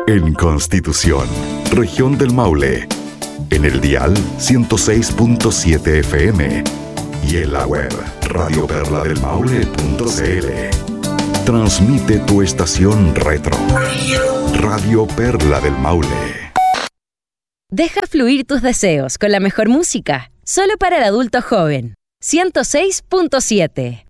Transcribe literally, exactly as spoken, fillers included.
En Constitución, región del Maule. En el dial ciento seis punto siete F M. Y en la web radio perla del maule punto c l. Transmite tu estación retro. Radio Perla del Maule. Deja fluir tus deseos con la mejor música. Solo para el adulto joven. ciento seis punto siete.